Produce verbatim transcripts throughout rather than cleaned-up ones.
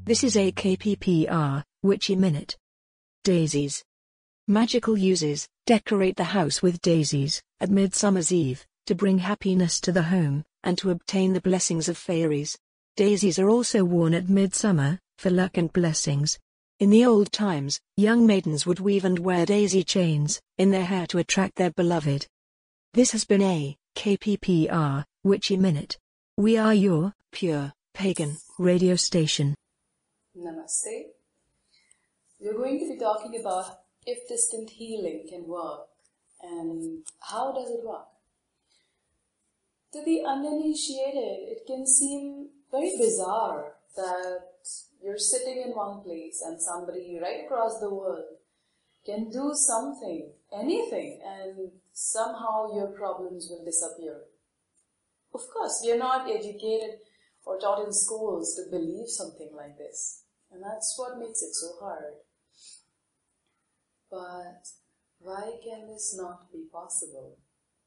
This is a K P P R, Witchy Minute. Daisies. Magical uses: decorate the house with daisies at Midsummer's Eve to bring happiness to the home and to obtain the blessings of fairies. Daisies are also worn at midsummer for luck and blessings. In the old times, young maidens would weave and wear daisy chains in their hair to attract their beloved. This has been a K P P R, Witchy Minute. We are your pure pagan radio station. Namaste. We're going to be talking about if distant healing can work and how does it work. To the uninitiated, it can seem very bizarre that you're sitting in one place and somebody right across the world can do something, anything, and somehow your problems will disappear. Of course, we are not educated or taught in schools to believe something like this. And that's what makes it so hard. But why can this not be possible?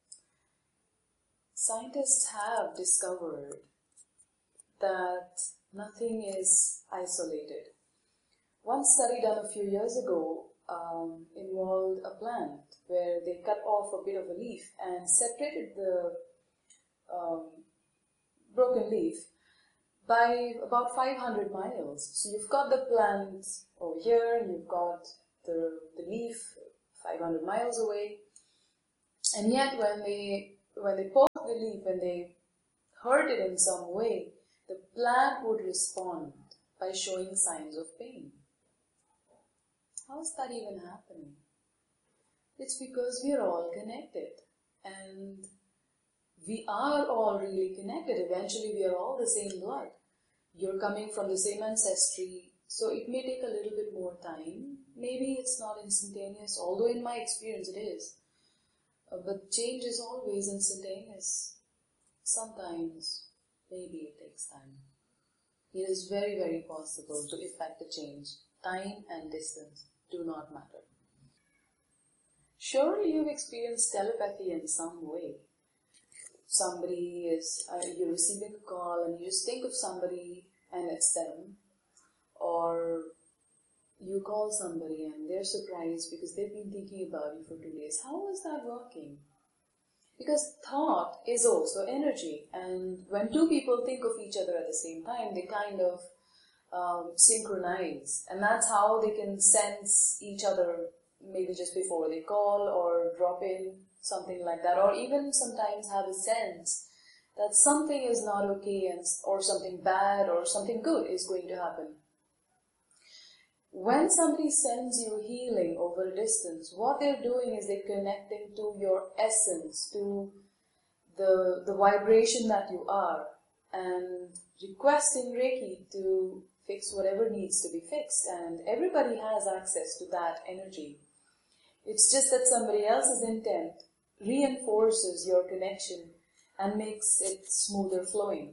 Scientists have discovered that nothing is isolated. One study done a few years ago um, involved a plant where they cut off a bit of a leaf and separated the um, broken leaf by about five hundred miles. So you've got the plant over here, and you've got the, the leaf five hundred miles away. And yet when they, when they poke the leaf and they hurt it in some way, the plant would respond by showing signs of pain. How is that even happening? It's because we are all connected. And we are all really connected. Eventually we are all the same blood. You're coming from the same ancestry, so it may take a little bit more time. Maybe it's not instantaneous, although in my experience it is. Uh, but change is always instantaneous. Sometimes, maybe it takes time. It is very, very possible to effect a change. Time and distance do not matter. Surely you've experienced telepathy in some way. Somebody is, uh, you're receiving a call and you just think of somebody and it's them. Or you call somebody and they're surprised because they've been thinking about you for two days. How is that working? Because thought is also energy. And when two people think of each other at the same time, they kind of um, synchronize. And that's how they can sense each other maybe just before they call or drop in. Something like that, or even sometimes have a sense that something is not okay and, or something bad or something good is going to happen. When somebody sends you healing over a distance, what they're doing is they're connecting to your essence, to the, the vibration that you are, and requesting Reiki to fix whatever needs to be fixed. And everybody has access to that energy. It's just that somebody else's intent reinforces your connection and makes it smoother flowing.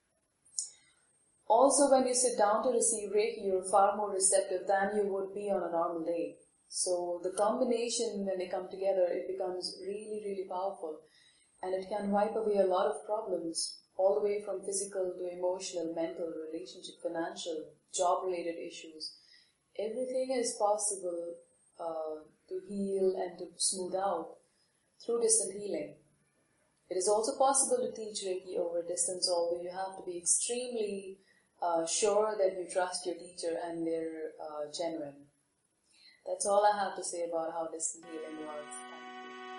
Also, when you sit down to receive Reiki, you're far more receptive than you would be on a normal day. So the combination, when they come together, it becomes really, really powerful. And it can wipe away a lot of problems, all the way from physical to emotional, mental, relationship, financial, job-related issues. Everything is possible uh, to heal and to smooth out through distant healing. It is also possible to teach Reiki over distance, although you have to be extremely uh, sure that you trust your teacher and they're uh, genuine. That's all I have to say about how distant healing works.